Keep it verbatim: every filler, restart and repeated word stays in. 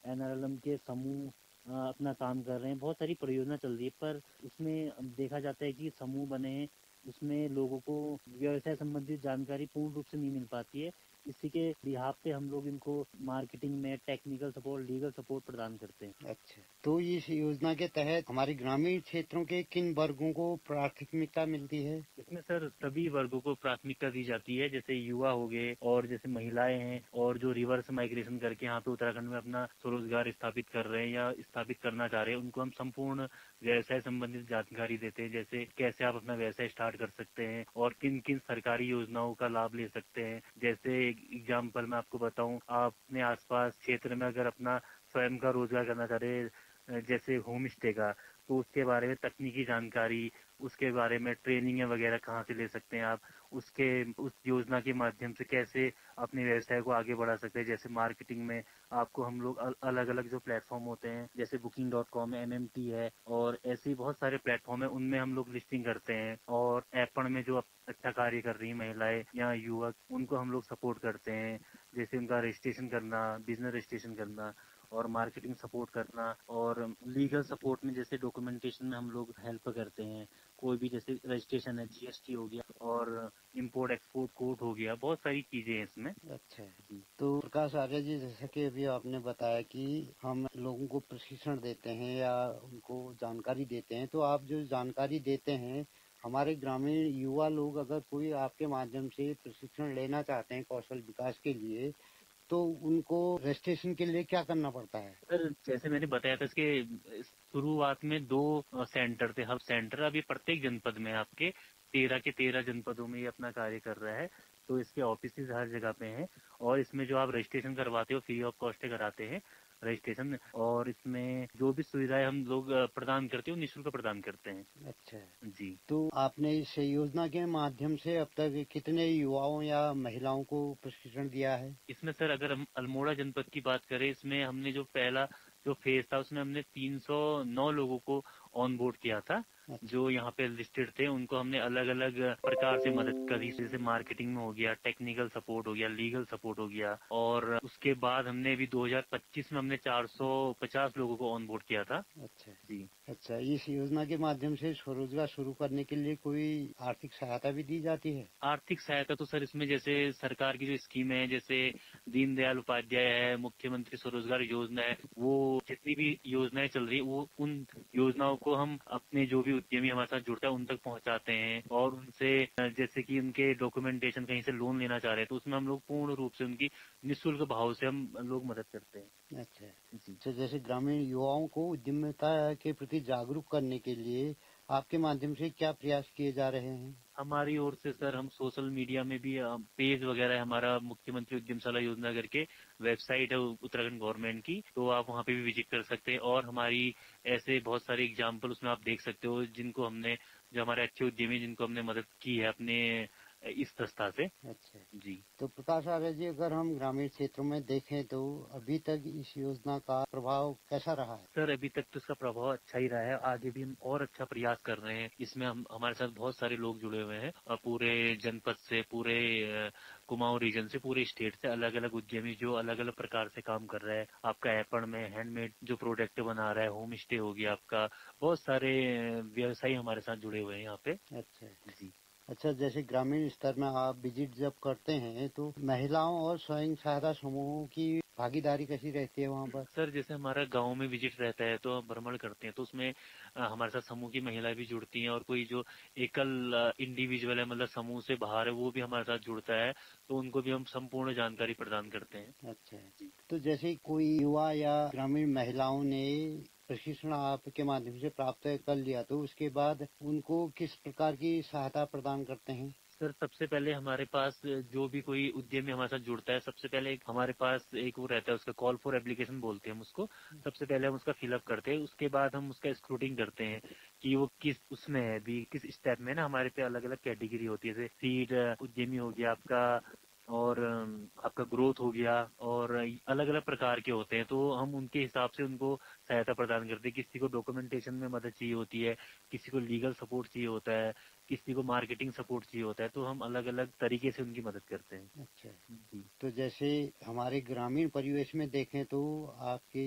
N R L M के समूह अ, अपना काम कर रहे हैं। बहुत सारी परियोजना चल रही है, पर उसमें देखा जाता है कि समूह बने हैं, उसमें लोगों को व्यवसाय संबंधित जानकारी पूर्ण रूप से नहीं मिल पाती है। इसी के बिहाफ पे हम लोग इनको मार्केटिंग में टेक्निकल सपोर्ट, लीगल सपोर्ट प्रदान करते हैं। अच्छा, तो इस योजना के तहत हमारे ग्रामीण क्षेत्रों के किन वर्गों को प्राथमिकता मिलती है? इसमें सर सभी वर्गों को प्राथमिकता दी जाती है, जैसे युवा हो गए और जैसे महिलाएं हैं और जो रिवर्स माइग्रेशन करके यहाँ पे उत्तराखंड में अपना स्वरोजगार स्थापित कर रहे हैं या स्थापित करना चाह रहे हैं, उनको हम संपूर्ण व्यवसाय संबंधित जानकारी देते हैं, जैसे कैसे आप अपना व्यवसाय स्टार्ट कर सकते हैं और किन किन सरकारी योजनाओं का लाभ ले सकते हैं। जैसे एग्जाम्पल मैं आपको बताऊं, आप अपने आसपास क्षेत्र में अगर अपना स्वयं का रोजगार करना चाह रहे हैं, जैसे होम स्टे का, तो उसके बारे में तकनीकी जानकारी, उसके बारे में ट्रेनिंग वगैरह कहाँ से ले सकते हैं आप, उसके उस योजना के माध्यम से कैसे अपने व्यवसाय को आगे बढ़ा सकते हैं। जैसे मार्केटिंग में आपको हम लोग अलग अलग जो प्लेटफॉर्म होते हैं, जैसे बुकिंग डॉट कॉम है, एम एम टी है और ऐसे ही बहुत सारे प्लेटफॉर्म है, उनमें हम लोग लिस्टिंग करते हैं। और ऐपण में जो अच्छा कार्य कर रही महिलाएं या युवक, उनको हम लोग सपोर्ट करते हैं, जैसे उनका रजिस्ट्रेशन करना, बिजनेस रजिस्ट्रेशन करना और मार्केटिंग सपोर्ट करना। और लीगल सपोर्ट में जैसे डॉक्यूमेंटेशन में हम लोग हेल्प करते हैं, कोई भी जैसे रजिस्ट्रेशन है, जी एस टी हो गया और इम्पोर्ट एक्सपोर्ट कोड हो गया, बहुत सारी चीजें हैं इसमें। अच्छा, तो प्रकाश आर्य जी, जैसा कि अभी आपने बताया कि हम लोगों को प्रशिक्षण देते हैं या उनको जानकारी देते हैं, तो आप जो जानकारी देते हैं, हमारे ग्रामीण युवा लोग अगर कोई आपके माध्यम से प्रशिक्षण लेना चाहते हैं कौशल विकास के लिए, तो उनको रजिस्ट्रेशन के लिए क्या करना पड़ता है? सर जैसे मैंने बताया था, इसके शुरुआत में दो सेंटर थे, हब सेंटर। अभी प्रत्येक जनपद में आपके तेरह के तेरह जनपदों में ये अपना कार्य कर रहा है, तो इसके ऑफिस हर जगह पे हैं। और इसमें जो आप रजिस्ट्रेशन करवाते हो, फ्री ऑफ कॉस्ट कराते हैं रजिस्ट्रेशन, और इसमें जो भी सुविधाएं हम लोग प्रदान करते हैं वो निःशुल्क प्रदान करते हैं। अच्छा, जी। तो आपने इस योजना के माध्यम से अब तक कितने युवाओं या महिलाओं को प्रशिक्षण दिया है? इसमें सर अगर हम अल्मोड़ा जनपद की बात करें, इसमें हमने जो पहला जो फेज था उसमें हमने तीन सौ नौ लोगों को ऑन बोर्ड किया था। अच्छा, जो यहाँ पे लिस्टेड थे उनको हमने अलग अलग प्रकार से मदद करी, जैसे मार्केटिंग में हो गया, टेक्निकल सपोर्ट हो गया, लीगल सपोर्ट हो गया। और उसके बाद हमने अभी दो हज़ार पच्चीस में हमने चार सौ पचास लोगों को ऑन बोर्ड किया था। अच्छा, जी। अच्छा, इस योजना के माध्यम से स्वरोजगार शुरू करने के लिए कोई आर्थिक सहायता भी दी जाती है? आर्थिक सहायता तो सर इसमें जैसे सरकार की जो स्कीम है, जैसे दीनदयाल उपाध्याय है, मुख्यमंत्री स्वरोजगार योजना है, वो जितनी भी योजनाएं चल रही है, वो उन योजनाओं को हम अपने जो भी उद्यमी हमारे साथ जुड़ता है उन तक पहुंचाते हैं। और उनसे जैसे कि उनके डॉक्यूमेंटेशन, कहीं से लोन लेना चाह रहे हैं, तो उसमें हम लोग पूर्ण रूप से उनकी निःशुल्क भाव से हम लोग मदद करते हैं। अच्छा, जी। तो जैसे ग्रामीण युवाओं को उद्यमिता के प्रति जागरूक करने के लिए आपके माध्यम से क्या प्रयास किए जा रहे हैं? हमारी ओर से सर हम सोशल मीडिया में भी पेज वगैरह है, हमारा मुख्यमंत्री उद्यमशाला योजना करके वेबसाइट है उत्तराखंड गवर्नमेंट की, तो आप वहाँ पे भी विजिट कर सकते हैं। और हमारी ऐसे बहुत सारे एग्जाम्पल उसमें आप देख सकते हो, जिनको हमने, जो हमारे अच्छे उद्यमी जिनको हमने मदद की है अपने इस संस्था से। अच्छा, जी। तो प्रकाश आर्य जी, अगर हम ग्रामीण क्षेत्रों में देखें तो अभी तक इस योजना का प्रभाव कैसा रहा है? सर अभी तक तो इसका प्रभाव अच्छा ही रहा है, आगे भी हम और अच्छा प्रयास कर रहे हैं। इसमें हम, हमारे साथ बहुत सारे लोग जुड़े हुए हैं और पूरे जनपद से, पूरे अ, कुमाऊं रीजन से, पूरे स्टेट से अलग अलग उद्यमी जो अलग अलग प्रकार से काम कर रहे हैं। आपका ऐपण में हैंडमेड जो प्रोडक्ट बना रहा है, होम स्टे हो गया आपका, बहुत सारे अ, व्यवसायी हमारे साथ जुड़े हुए हैं यहाँ पे। अच्छा, जी। अच्छा, जैसे ग्रामीण स्तर में आप विजिट जब करते हैं तो महिलाओं और स्वयं सहायता समूहों की भागीदारी कैसी रहती है वहाँ पर? सर जैसे हमारा गांव में विजिट रहता है तो हम भ्रमण करते हैं, तो उसमें अ, हमारे साथ समूह की महिलाएं भी जुड़ती हैं, और कोई जो एकल इंडिविजुअल है, मतलब समूह से बाहर है, वो भी हमारे साथ जुड़ता है, तो उनको भी हम संपूर्ण जानकारी प्रदान करते हैं। अच्छा, तो जैसे कोई युवा या ग्रामीण महिलाओं ने प्रशिक्षण आपके माध्यम से प्राप्त कर लिया, तो उसके बाद उनको किस प्रकार की सहायता प्रदान करते हैं? सर सबसे पहले हमारे पास जो भी कोई उद्यमी हमारे साथ जुड़ता है, सबसे पहले एक हमारे पास एक वो रहता है, उसका कॉल फॉर एप्लीकेशन बोलते हैं हम उसको। सबसे पहले हम उसका फिलअप करते हैं, उसके बाद हम उसका स्क्रूटिंग करते हैं कि वो किस उसमें है, भी किस स्टेप में ना। हमारे पे अलग अलग कैटेगरी होती है, जैसे सीड उद्यमी हो गया आपका, और अम, आपका ग्रोथ हो गया, और अलग अलग प्रकार के होते हैं, तो हम उनके हिसाब से उनको सहायता प्रदान करते हैं। किसी को डॉक्यूमेंटेशन में मदद चाहिए होती है, किसी को लीगल सपोर्ट चाहिए होता है, किसी को मार्केटिंग सपोर्ट चाहिए होता है, तो हम अलग अलग तरीके से उनकी मदद करते हैं। अच्छा, जी। तो जैसे हमारे ग्रामीण परिवेश में देखें तो आपके